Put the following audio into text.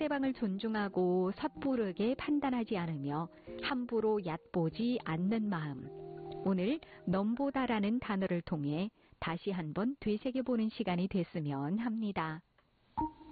상대방을 존중하고 섣부르게 판단하지 않으며 함부로 얕보지 않는 마음. 오늘 넘보다라는 단어를 통해 다시 한번 되새겨보는 시간이 됐으면 합니다.